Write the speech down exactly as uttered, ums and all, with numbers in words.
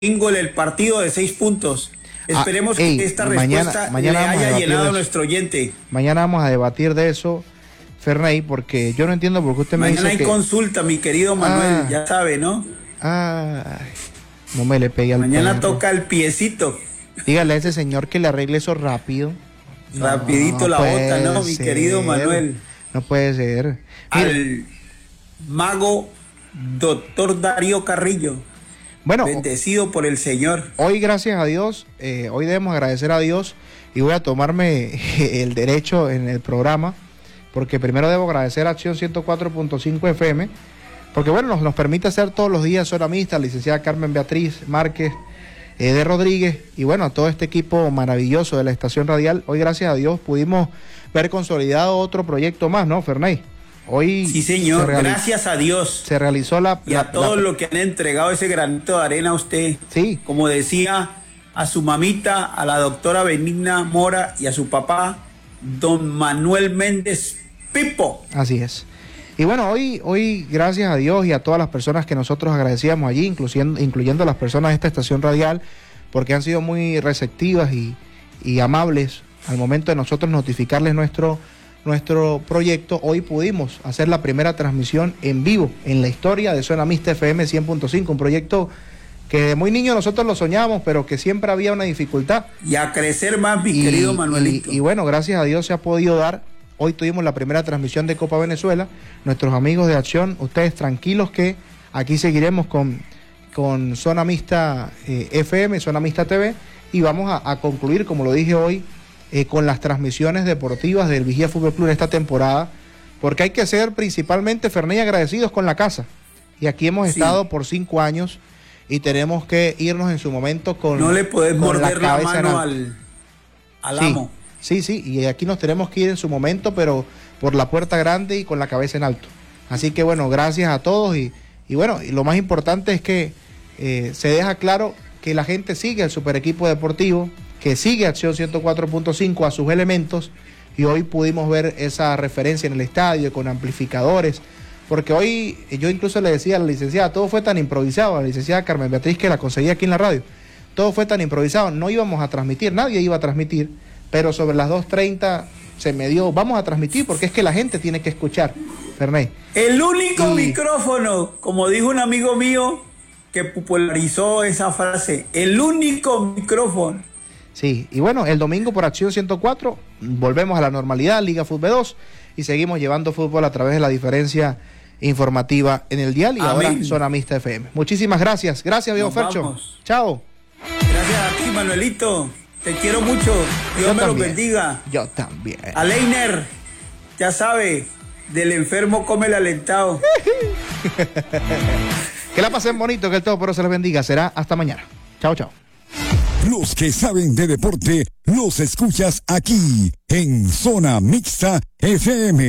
domingo el partido de seis puntos. Esperemos ah, ey, que esta mañana, respuesta mañana le haya llenado a nuestro oyente. Mañana vamos a debatir de eso, Ferney, porque yo no entiendo por qué usted me mañana dice que... Mañana hay consulta, mi querido Manuel, ah, ya sabe, ¿no? Ay, no me le pegue al Mañana perro. toca el piecito. Dígale a ese señor que le arregle eso rápido. Rapidito no, no la bota, ¿no, mi ser. querido Manuel? No puede ser. Mira. Al mago doctor Darío Carrillo. Bueno, bendecido por el Señor. Hoy, gracias a Dios, eh, hoy debemos agradecer a Dios y voy a tomarme el derecho en el programa, porque primero debo agradecer a Acción ciento cuatro punto cinco F M, porque bueno, nos, nos permite hacer todos los días Zona Mixta, licenciada Carmen Beatriz Márquez eh, de Rodríguez, y bueno, a todo este equipo maravilloso de la estación radial. Hoy, gracias a Dios, pudimos ver consolidado otro proyecto más, ¿no, Ferney? Hoy sí, señor, realiz... gracias a Dios. Se realizó la... Y a la, todos la... los que han entregado ese granito de arena a usted. Sí. Como decía, a su mamita, a la doctora Benigna Mora y a su papá, don Manuel Méndez Pipo. Así es. Y bueno, hoy, hoy gracias a Dios y a todas las personas que nosotros agradecíamos allí, incluyendo, incluyendo a las personas de esta estación radial, porque han sido muy receptivas y, y amables al momento de nosotros notificarles nuestro... nuestro proyecto. Hoy pudimos hacer la primera transmisión en vivo en la historia de Zona Mixta F M cien punto cinco, un proyecto que de muy niño nosotros lo soñábamos, pero que siempre había una dificultad. Y a crecer más, mi y, querido Manuelito. Y, y bueno, gracias a Dios se ha podido dar. Hoy tuvimos la primera transmisión de Copa Venezuela. Nuestros amigos de Acción, ustedes tranquilos que aquí seguiremos con, con Zona Mixta eh, F M, Zona Mixta T V, y vamos a, a concluir, como lo dije hoy, Eh, con las transmisiones deportivas del Vigía Fútbol Club en esta temporada, porque hay que ser principalmente, Ferney, agradecidos con la casa. Y aquí hemos sí. estado por cinco años y tenemos que irnos en su momento con no le podés con morder la, la mano al, al sí, amo. Sí, sí, y aquí nos tenemos que ir en su momento, pero por la puerta grande y con la cabeza en alto. Así que bueno, gracias a todos y, y bueno, y lo más importante es que eh, se deja claro que la gente sigue al super equipo deportivo, que sigue Acción ciento cuatro punto cinco a sus elementos, y hoy pudimos ver esa referencia en el estadio con amplificadores, porque hoy yo incluso le decía a la licenciada, todo fue tan improvisado, a la licenciada Carmen Beatriz, que la conseguía aquí en la radio, todo fue tan improvisado, no íbamos a transmitir, nadie iba a transmitir, pero sobre las dos treinta se me dio, vamos a transmitir, porque es que la gente tiene que escuchar, Ferney. El único y... micrófono, como dijo un amigo mío que popularizó esa frase, el único micrófono. Sí, y bueno, el domingo por Acción ciento cuatro volvemos a la normalidad, Liga Fútbol dos, y seguimos llevando fútbol a través de la diferencia informativa en el dial y Amén. Ahora Zona Mixta F M. Muchísimas gracias. Gracias, viejo Fercho. Vamos. Chao. Gracias a ti, Manuelito. Te quiero mucho. Dios Yo me también. Los bendiga. Yo también. A Leiner, ya sabe, del enfermo come el alentado. Que la pasen bonito, que el todo por se les bendiga. Será hasta mañana. Chao, chao. Los que saben de deporte los escuchas aquí en Zona Mixta F M.